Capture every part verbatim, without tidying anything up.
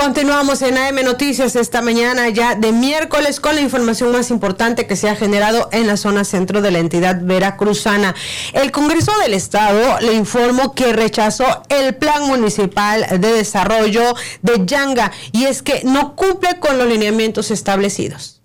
Continuamos en A M Noticias esta mañana ya de miércoles con la información más importante que se ha generado en la zona centro de la entidad veracruzana. El Congreso del Estado le informó que rechazó el Plan Municipal de Desarrollo de Yanga y es que no cumple con los lineamientos establecidos.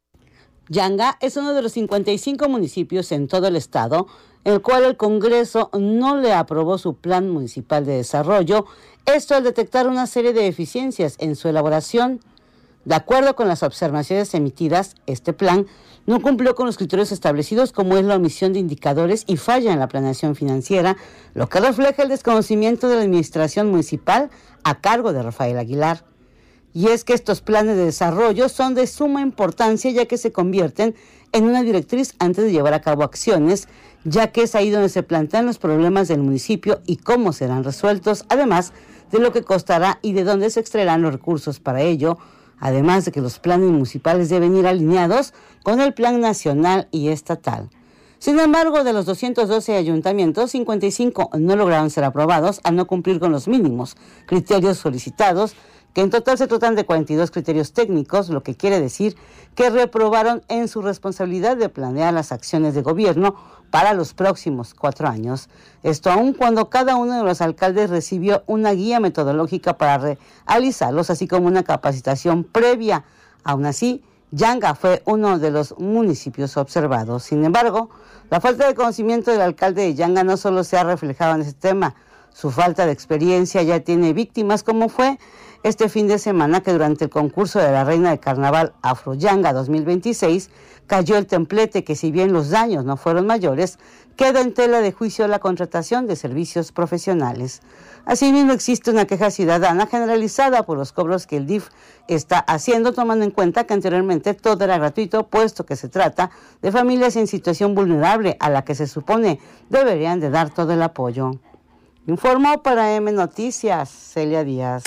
Yanga es uno de los cincuenta y cinco municipios en todo el estado, el cual el Congreso no le aprobó su Plan Municipal de Desarrollo, esto al detectar una serie de deficiencias en su elaboración. De acuerdo con las observaciones emitidas, este plan no cumplió con los criterios establecidos, como es la omisión de indicadores y falla en la planeación financiera, lo que refleja el desconocimiento de la administración municipal a cargo de Rafael Aguilar. Y es que estos planes de desarrollo son de suma importancia, ya que se convierten en una directriz antes de llevar a cabo acciones, ya que es ahí donde se plantean los problemas del municipio y cómo serán resueltos, además de lo que costará y de dónde se extraerán los recursos para ello, además de que los planes municipales deben ir alineados con el plan nacional y estatal. Sin embargo, de los doscientos doce ayuntamientos, cincuenta y cinco no lograron ser aprobados al no cumplir con los mínimos criterios solicitados, que en total se tratan de cuarenta y dos criterios técnicos, lo que quiere decir que reprobaron en su responsabilidad de planear las acciones de gobierno para los próximos cuatro años. Esto aun cuando cada uno de los alcaldes recibió una guía metodológica para realizarlos, así como una capacitación previa. Aún así, Yanga fue uno de los municipios observados. Sin embargo, la falta de conocimiento del alcalde de Yanga no solo se ha reflejado en este tema, su falta de experiencia ya tiene víctimas, como fue este fin de semana que durante el concurso de la Reina de Carnaval Afro Yanga dos mil veintiséis cayó el templete que, si bien los daños no fueron mayores, queda en tela de juicio la contratación de servicios profesionales. Asimismo, existe una queja ciudadana generalizada por los cobros que el D I F está haciendo, tomando en cuenta que anteriormente todo era gratuito, puesto que se trata de familias en situación vulnerable a la que se supone deberían de dar todo el apoyo. Informó para M Noticias, Celia Díaz.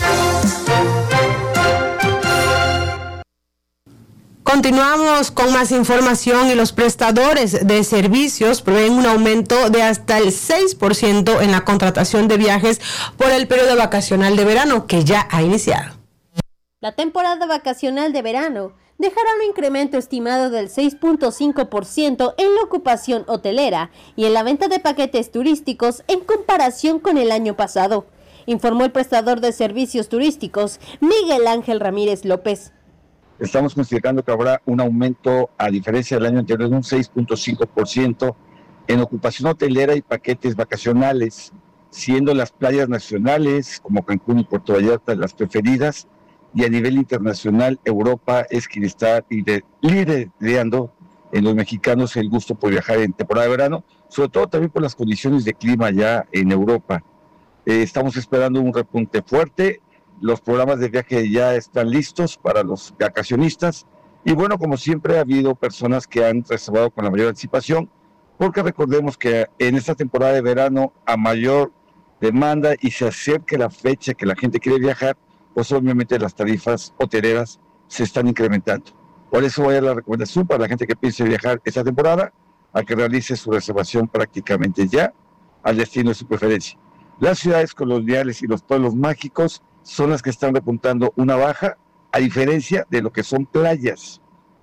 Continuamos con más información y los prestadores de servicios prevén un aumento de hasta el seis por ciento en la contratación de viajes por el periodo vacacional de verano que ya ha iniciado. La temporada vacacional de verano dejará un incremento estimado del seis punto cinco por ciento en la ocupación hotelera y en la venta de paquetes turísticos en comparación con el año pasado, informó el prestador de servicios turísticos Miguel Ángel Ramírez López. Estamos considerando que habrá un aumento, a diferencia del año anterior, de un seis punto cinco por ciento en ocupación hotelera y paquetes vacacionales, siendo las playas nacionales como Cancún y Puerto Vallarta las preferidas, y a nivel internacional Europa es quien está liderando en los mexicanos el gusto por viajar en temporada de verano, sobre todo también por las condiciones de clima ya en Europa. Eh, estamos esperando un repunte fuerte. Los programas de viaje ya están listos para los vacacionistas y bueno, como siempre ha habido personas que han reservado con la mayor anticipación, porque recordemos que en esta temporada de verano a mayor demanda y se acerque la fecha que la gente quiere viajar, pues obviamente las tarifas hoteleras se están incrementando. Por eso voy a dar la recomendación para la gente que piense viajar esta temporada a que realice su reservación prácticamente ya al destino de su preferencia. Las ciudades coloniales y los pueblos mágicos son las que están repuntando una baja, a diferencia de lo que son playas,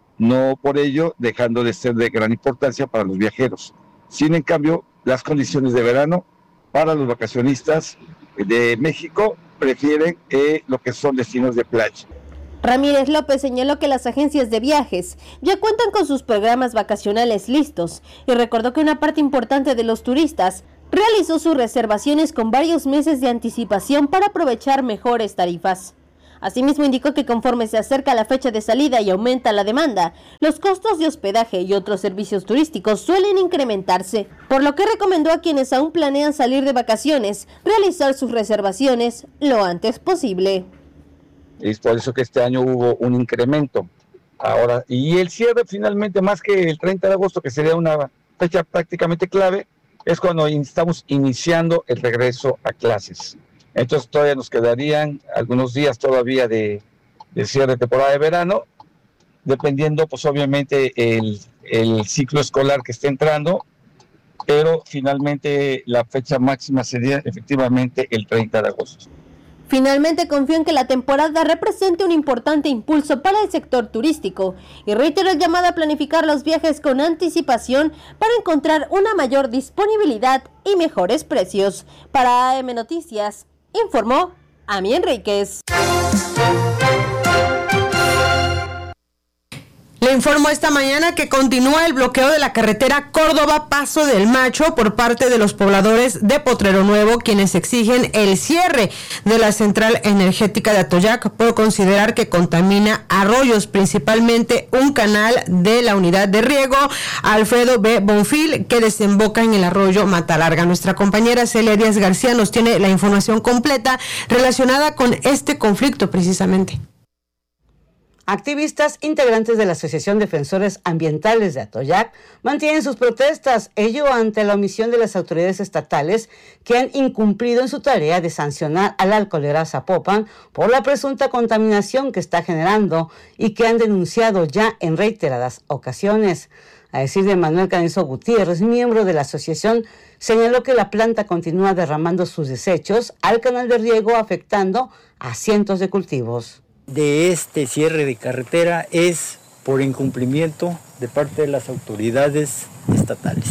no por ello dejando de ser de gran importancia para los viajeros. Sin en cambio, las condiciones de verano para los vacacionistas de México prefieren eh, lo que son destinos de playa. Ramírez López señaló que las agencias de viajes ya cuentan con sus programas vacacionales listos y recordó que una parte importante de los turistas realizó sus reservaciones con varios meses de anticipación para aprovechar mejores tarifas. Asimismo, indicó que conforme se acerca la fecha de salida y aumenta la demanda, los costos de hospedaje y otros servicios turísticos suelen incrementarse, por lo que recomendó a quienes aún planean salir de vacaciones realizar sus reservaciones lo antes posible. Es por eso que este año hubo un incremento. Ahora, y el cierre finalmente, más que el treinta de agosto, que sería una fecha prácticamente clave, es cuando estamos iniciando el regreso a clases. Entonces todavía nos quedarían algunos días todavía de, de cierre de temporada de verano, dependiendo pues obviamente el, el ciclo escolar que esté entrando, pero finalmente la fecha máxima sería efectivamente el treinta de agosto. Finalmente confió en que la temporada represente un importante impulso para el sector turístico y reiteró el llamado a planificar los viajes con anticipación para encontrar una mayor disponibilidad y mejores precios. Para A M Noticias, informó Ami Enríquez. Le informo esta mañana que continúa el bloqueo de la carretera Córdoba-Paso del Macho por parte de los pobladores de Potrero Nuevo, quienes exigen el cierre de la central energética de Atoyac por considerar que contamina arroyos, principalmente un canal de la unidad de riego Alfredo B. Bonfil que desemboca en el arroyo Matalarga. Nuestra compañera Celia Díaz García nos tiene la información completa relacionada con este conflicto precisamente. Activistas integrantes de la Asociación Defensores Ambientales de Atoyac mantienen sus protestas, ello ante la omisión de las autoridades estatales que han incumplido en su tarea de sancionar a la alcoholera Zapopan por la presunta contaminación que está generando y que han denunciado ya en reiteradas ocasiones. A decir de Manuel Canizo Gutiérrez, miembro de la asociación, señaló que la planta continúa derramando sus desechos al canal de riego, afectando a cientos de cultivos. De este cierre de carretera es por incumplimiento de parte de las autoridades estatales.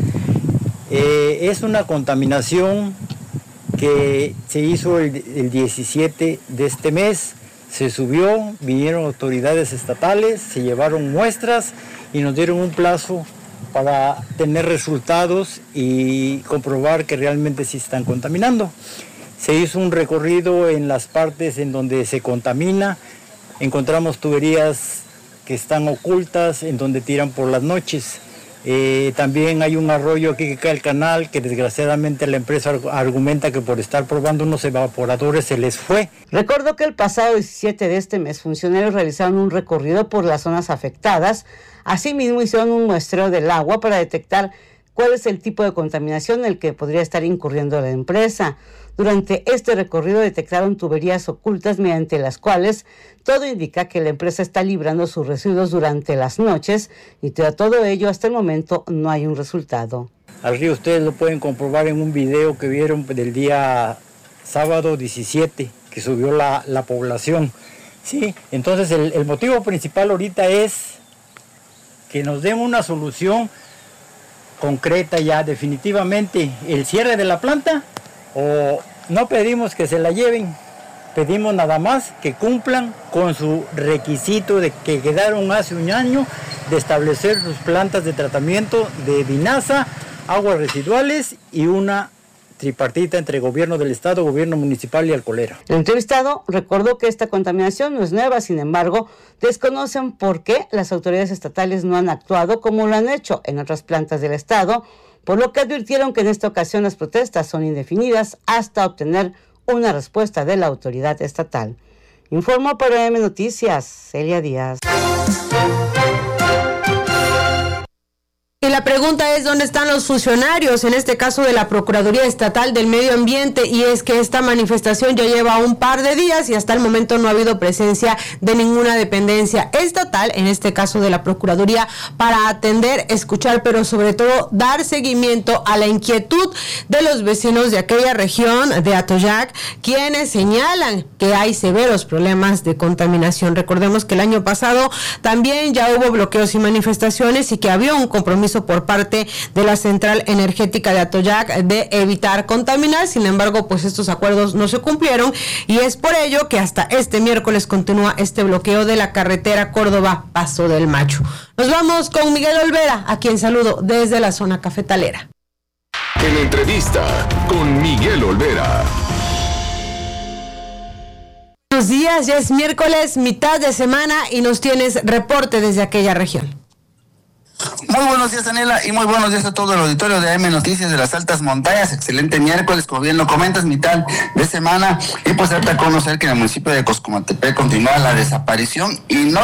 Eh, es una contaminación que se hizo el, el diecisiete de este mes, se subió, vinieron autoridades estatales, se llevaron muestras y nos dieron un plazo para tener resultados y comprobar que realmente sí están contaminando. Se hizo un recorrido en las partes en donde se contamina, encontramos tuberías que están ocultas, en donde tiran por las noches. Eh, también hay un arroyo aquí que cae al canal, que desgraciadamente la empresa argumenta que por estar probando unos evaporadores se les fue. Recordó que el pasado diecisiete de este mes, funcionarios realizaron un recorrido por las zonas afectadas. Asimismo, hicieron un muestreo del agua para detectar cuál es el tipo de contaminación en el que podría estar incurriendo la empresa. Durante este recorrido detectaron tuberías ocultas mediante las cuales todo indica que la empresa está librando sus residuos durante las noches y tras todo ello hasta el momento no hay un resultado. Al río ustedes lo pueden comprobar en un video que vieron del día sábado diecisiete que subió la, la población. Sí, entonces el, el motivo principal ahorita es que nos den una solución concreta ya definitivamente, el cierre de la planta, o no pedimos que se la lleven, pedimos nada más que cumplan con su requisito de que quedaron hace un año de establecer sus plantas de tratamiento de vinaza, aguas residuales y una tripartita entre gobierno del estado, gobierno municipal y alcoholera. El entrevistado recordó que esta contaminación no es nueva, sin embargo, desconocen por qué las autoridades estatales no han actuado como lo han hecho en otras plantas del estado, por lo que advirtieron que en esta ocasión las protestas son indefinidas hasta obtener una respuesta de la autoridad estatal. Informó para A M Noticias, Celia Díaz. Y la pregunta es, ¿dónde están los funcionarios, en este caso de la Procuraduría Estatal del Medio Ambiente? Y es que esta manifestación ya lleva un par de días y hasta el momento no ha habido presencia de ninguna dependencia estatal, en este caso de la Procuraduría, para atender, escuchar, pero sobre todo dar seguimiento a la inquietud de los vecinos de aquella región de Atoyac, quienes señalan que hay severos problemas de contaminación. Recordemos que el año pasado también ya hubo bloqueos y manifestaciones y que había un compromiso por parte de la central energética de Atoyac de evitar contaminar. Sin embargo, pues estos acuerdos no se cumplieron y es por ello que hasta este miércoles continúa este bloqueo de la carretera Córdoba-Paso del Macho. Nos vamos con Miguel Olvera, a quien saludo desde la zona cafetalera. En entrevista con Miguel Olvera. Buenos días, ya es miércoles, mitad de semana y nos tienes reporte desde aquella región. Muy buenos días, Daniela, y muy buenos días a todo el auditorio de A M Noticias de las Altas Montañas. Excelente miércoles, como bien lo comentas, mitad de semana. Y pues darte a conocer que en el municipio de Coscomatepec continúa la desaparición y no